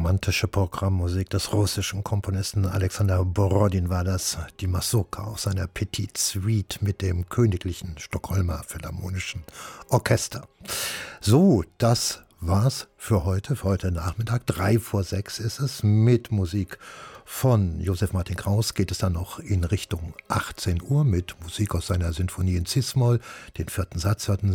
romantische Programmmusik des russischen Komponisten Alexander Borodin war das, die Mazurka aus seiner Petite Suite mit dem Königlichen Stockholmer Philharmonischen Orchester. So, das war's für heute Nachmittag. 5:03 ist es. Mit Musik von Josef Martin Kraus geht es dann noch in Richtung 18 Uhr mit Musik aus seiner Sinfonie in Cis-Moll. Den vierten Satz hörten